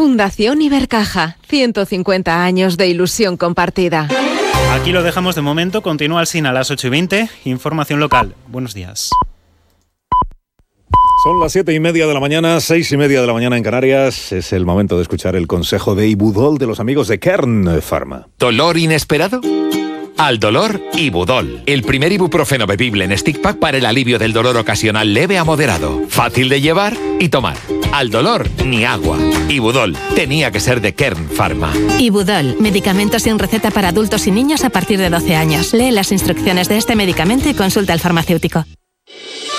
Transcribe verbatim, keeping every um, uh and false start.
Fundación Ibercaja, ciento cincuenta años de ilusión compartida. Aquí lo dejamos de momento, continúa el S I N a las ocho y veinte, información local. Buenos días. Son las siete y media de la mañana, seis y media de la mañana en Canarias. Es el momento de escuchar el consejo de Ibudol de los amigos de Kern Pharma. ¿Dolor inesperado? Al dolor, Ibudol. El primer ibuprofeno bebible en stick pack para el alivio del dolor ocasional leve a moderado. Fácil de llevar y tomar. Al dolor, ni agua. Ibudol. Tenía que ser de Kern Pharma. Ibudol. Medicamento sin receta para adultos y niños a partir de doce años. Lee las instrucciones de este medicamento y consulta al farmacéutico.